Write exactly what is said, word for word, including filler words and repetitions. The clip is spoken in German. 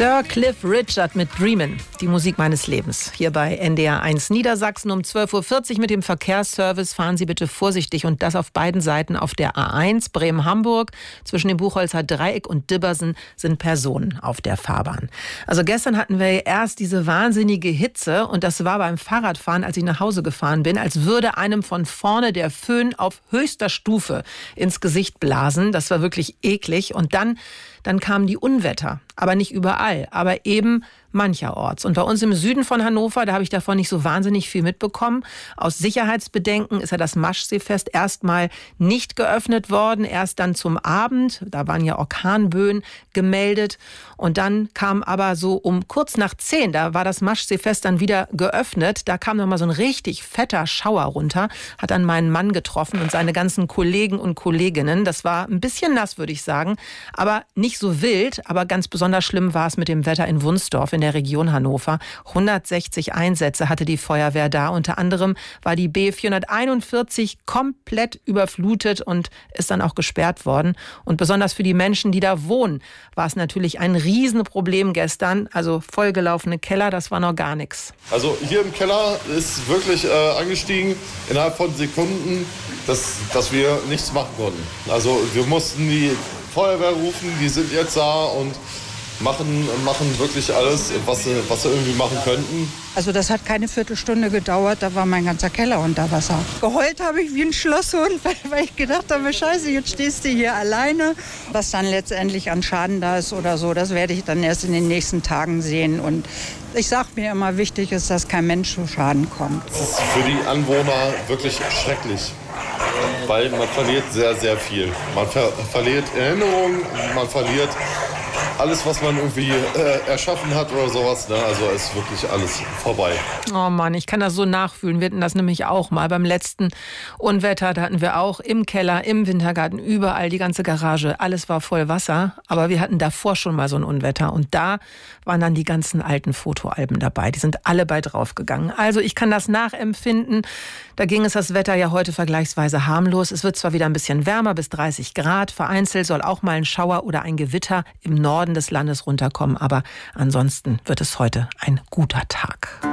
Sir Cliff Richard mit Dreamin', die Musik meines Lebens. Hier bei N D R eins Niedersachsen um zwölf Uhr vierzig mit dem Verkehrsservice. Fahren Sie bitte vorsichtig und das auf beiden Seiten. Auf der A eins Bremen-Hamburg zwischen dem Buchholzer Dreieck und Dibbersen sind Personen auf der Fahrbahn. Also gestern hatten wir erst diese wahnsinnige Hitze und das war beim Fahrradfahren, als ich nach Hause gefahren bin, als würde einem von vorne der Föhn auf höchster Stufe ins Gesicht blasen. Das war wirklich eklig. Und dann Dann kamen die Unwetter, aber nicht überall, aber eben mancherorts. Und bei uns im Süden von Hannover, da habe ich davon nicht so wahnsinnig viel mitbekommen. Aus Sicherheitsbedenken ist ja das Maschseefest erstmal nicht geöffnet worden, erst dann zum Abend. Da waren ja Orkanböen gemeldet. Und dann kam aber so um kurz nach zehn, da war das Maschseefest dann wieder geöffnet. Da kam nochmal so ein richtig fetter Schauer runter, hat dann meinen Mann getroffen und seine ganzen Kollegen und Kolleginnen. Das war ein bisschen nass, würde ich sagen, aber nicht so wild. Aber ganz besonders schlimm war es mit dem Wetter in Wunsdorf in der Region Hannover. hundertsechzig Einsätze hatte die Feuerwehr da. Unter anderem war die B vierhunderteinundvierzig komplett überflutet und ist dann auch gesperrt worden. Und besonders für die Menschen, die da wohnen, war es natürlich ein Riesenproblem gestern. Also vollgelaufene Keller, das war noch gar nichts. Also hier im Keller ist wirklich äh, angestiegen innerhalb von Sekunden, dass, dass wir nichts machen konnten. Also wir mussten die Feuerwehr rufen, die sind jetzt da und machen, machen wirklich alles, was sie, was sie irgendwie machen könnten. Also das hat keine Viertelstunde gedauert, da war mein ganzer Keller unter Wasser. Geheult habe ich wie ein Schlosshund, weil, weil ich gedacht habe, scheiße, jetzt stehst du hier alleine. Was dann letztendlich an Schaden da ist oder so, das werde ich dann erst in den nächsten Tagen sehen. Und ich sage mir immer, wichtig ist, dass kein Mensch zu Schaden kommt. Es ist für die Anwohner wirklich schrecklich, weil man verliert sehr, sehr viel. Man ver- verliert Erinnerungen, man verliert alles, was man irgendwie äh, erschaffen hat oder sowas, ne? Also ist wirklich alles vorbei. Oh Mann, ich kann das so nachfühlen. Wir hatten das nämlich auch mal beim letzten Unwetter. Da hatten wir auch im Keller, im Wintergarten, überall die ganze Garage. Alles war voll Wasser. Aber wir hatten davor schon mal so ein Unwetter. Und da waren dann die ganzen alten Fotoalben dabei. Die sind alle bei draufgegangen. Also ich kann das nachempfinden. Dagegen ist das Wetter ja heute vergleichsweise harmlos. Es wird zwar wieder ein bisschen wärmer, bis dreißig Grad. Vereinzelt soll auch mal ein Schauer oder ein Gewitter im Norden des Landes runterkommen. Aber ansonsten wird es heute ein guter Tag.